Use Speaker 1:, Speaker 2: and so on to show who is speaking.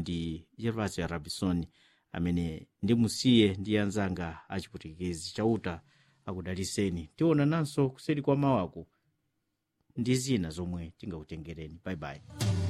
Speaker 1: ndi Gervasio Rabisoni amene ndimusiye ndi anzanga achiputikezi chauta akudaliseni. Tionananso kuseri kwa mawako ndi zina zomwe tingakutengereni. Bye bye.